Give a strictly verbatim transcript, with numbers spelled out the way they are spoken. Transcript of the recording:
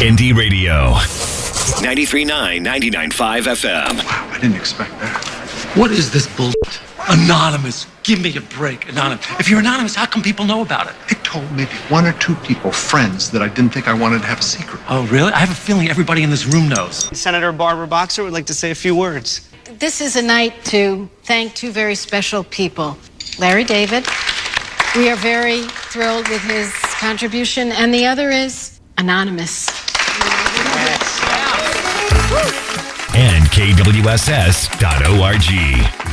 Indie Radio. ninety-three point nine, ninety-nine point five F M. Wow, I didn't expect that. What is this bullshit? Anonymous. Give me a break. Anonymous. If you're anonymous, how come people know about it? I told maybe one or two people, friends, that I didn't think I wanted to have a secret. Oh, really? I have a feeling everybody in this room knows. Senator Barbara Boxer would like to say a few words. This is a night to thank two very special people. Larry David. We are very thrilled with his contribution. And the other is Anonymous. And K W S S dot org.